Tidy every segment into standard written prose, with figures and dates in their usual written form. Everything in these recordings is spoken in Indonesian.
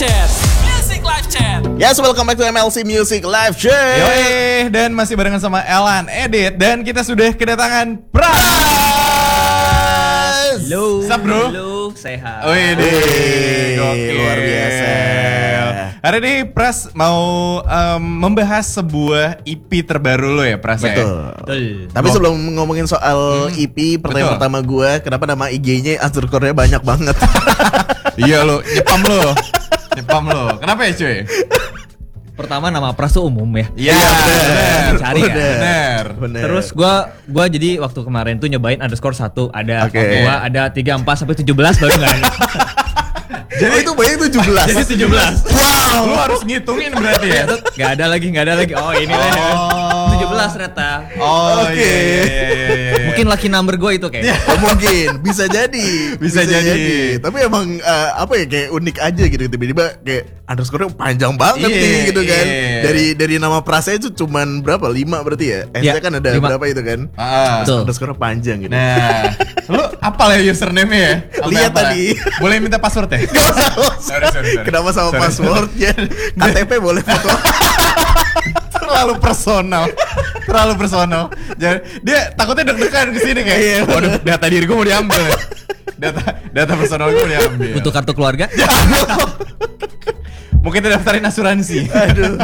Chat. Music Live Chat. Yes, welcome back to MLC Music Live Chat. Yoi, dan masih barengan sama Elan, Edit, dan kita sudah kedatangan Pras. Halo. Sup, bro? Halo, sehat. Wih, Gokil, luar biasa. Hari ini Pras mau membahas sebuah EP terbaru lo ya, Pras ya? Betul. Tapi sebelum ngomongin soal EP, pertanyaan betul. pertama gue, kenapa nama IG-nya underscore-nya banyak banget? Iya lo, nyepam lo. Kenapa ya cuy? Pertama nama Pras tuh umum ya. Iya, benar. Cari kan? Benar. Terus gua jadi waktu kemarin tuh nyobain underscore 1 ada Oke. gua ada 34 sampai 17 baru enggak ada. Jadi itu banyak 17. Jadi 17. Wow. Lo harus ngitungin berarti ya? Enggak ada lagi. Oh, ini lah. 17 ternyata. Oh Oke. iya. Mungkin lucky number gua itu kayaknya. Oh, mungkin bisa jadi. Bisa jadi. Tapi emang apa ya, kayak unik aja gitu, tiba-tiba kayak underscore-nya panjang banget Iya, nih gitu kan. iya. Dari nama Prasnya itu cuman berapa? 5 berarti ya? Iya, S-nya kan ada 5. berapa itu kan? Betul. Underscore panjang gitu. Nah, lu apal ya username-nya ya? Sampai Lihat apal ya? tadi. Boleh minta password ya? Gak usah. Sorry. Kenapa sama Sorry. passwordnya? KTP boleh foto. Terlalu personal. Jadi dia takutnya deg-degan kesini kayak, Iya. waduh, data diri gue mau diambil. Data personal gue mau diambil. Butuh kartu keluarga? Mungkin kita daftarin asuransi. Aduh.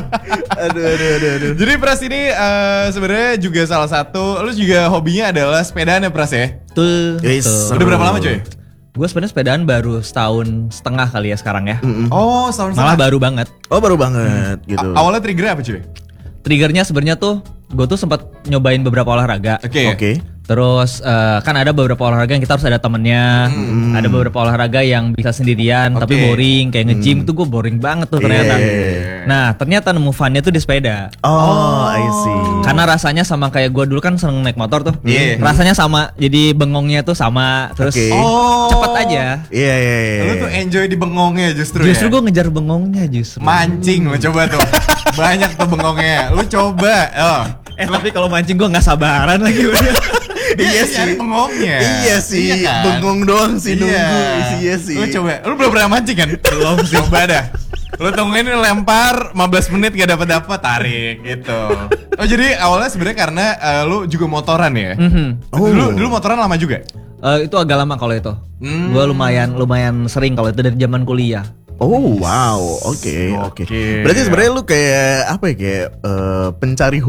Jadi Pras ini sebenarnya juga salah satu, lu juga hobinya adalah sepedaan ya Pras ya? Tuh. Yes. Udah berapa lama coy? Gue sebenarnya sepedaan baru setahun setengah kali ya sekarang ya. Oh, setahun Malah setengah. baru banget. Oh, baru banget gitu. Awalnya trigger apa cuy? Triggernya sebenarnya tuh gue tuh sempat nyobain beberapa olahraga. Oke. Terus kan ada beberapa olahraga yang kita harus ada temennya. Ada beberapa olahraga yang bisa sendirian tapi Oke. boring. Kayak nge-gym tuh gue boring banget tuh ternyata. Iya. Nah ternyata nemu funnya tuh di sepeda. Oh, I see. Karena rasanya sama kayak gue dulu kan seneng naik motor tuh. Iya. Rasanya sama. Jadi bengongnya tuh sama. Terus Oke. Oh, cepet aja. Iya. Lu tuh enjoy di bengongnya justru Justru ya? gue ngejar bengongnya justru. Mancing lo coba tuh. Banyak tuh bengongnya. Lu coba. Oh. Tapi kalau mancing gue nggak sabaran lagi udah. Iya Nyari sih. bengongnya. Iya sih. Iya kan? Bengong doang sih nunggu. Iya sih. Lu coba. Lu belum pernah mancing kan? Belum sih. Coba dah. Lu tungguin lempar 15 menit gak dapat tarik gitu. Oh jadi awalnya sebenarnya karena lu juga motoran ya? Oh. Dulu motoran lama juga? Itu agak lama kalau itu. Gue lumayan sering kalau itu dari zaman kuliah. Oh wow, oke. Oke. Berarti sebenarnya lu kayak apa ya, kayak pencari